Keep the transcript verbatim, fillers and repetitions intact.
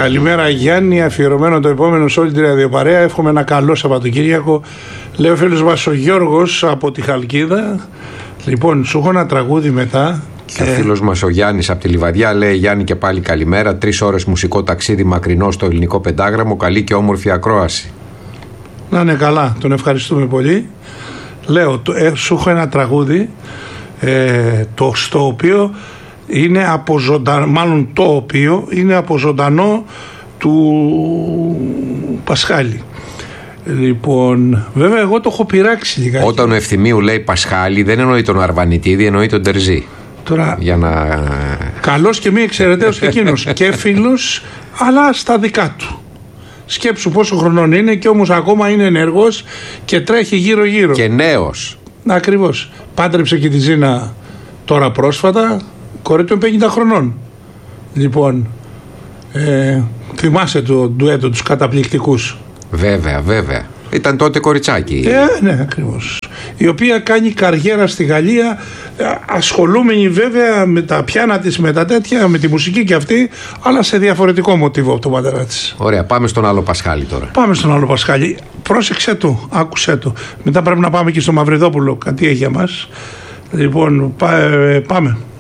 Καλημέρα Γιάννη, αφιερωμένο το επόμενο σε όλη τη ραδιοπαρέα. Εύχομαι ένα καλό Σαββατοκύριακο. Λέει ο φίλος μας ο Γιώργος από τη Χαλκίδα. Λοιπόν, σου έχω ένα τραγούδι μετά. Και ο φίλος μας ο Γιάννης από τη Λιβαδιά λέει: Γιάννη, και πάλι καλημέρα. Τρεις ώρες μουσικό ταξίδι μακρινό στο ελληνικό πεντάγραμμο. Καλή και όμορφη ακρόαση. Να είναι καλά, τον ευχαριστούμε πολύ. Λέω, το, ε, σου έχω ένα τραγούδι ε, το, στο οποίο είναι από ζωντανό, μάλλον το οποίο είναι από ζωντανό του Πασχάλη. Λοιπόν, βέβαια εγώ το έχω πειράξει λιγάκι. Όταν ο Ευθυμίου λέει Πασχάλη δεν εννοεί τον Αρβανιτίδη, εννοεί τον Τερζή. Τώρα, για να... καλός και μη εξαιρεταίος και εκείνος και φίλος, αλλά στα δικά του. Σκέψου πόσο χρονών είναι και όμως ακόμα είναι ενεργός και τρέχει γύρω γύρω. Και νέος. Να, ακριβώς. Πάντρεψε και τη Ζήνα τώρα πρόσφατα, κορή του πενήντα χρονών. Λοιπόν, ε, θυμάσαι το ντουέτο τους καταπληκτικούς. Βέβαια, βέβαια. Ήταν τότε κοριτσάκι. Ε, ναι, ακριβώς. Η οποία κάνει καριέρα στη Γαλλία, ασχολούμενη βέβαια με τα πιάνα της, με τα τέτοια, με τη μουσική και αυτή, αλλά σε διαφορετικό μοτίβο από τον πατέρα της. Ωραία, πάμε στον άλλο Πασχάλη τώρα. Πάμε στον άλλο Πασχάλη. Πρόσεξε το, άκουσέ το. Μετά πρέπει να πάμε και στο Μαυριδόπουλο, κάτι έχει για μας. Λοιπόν, πά, ε, πάμε.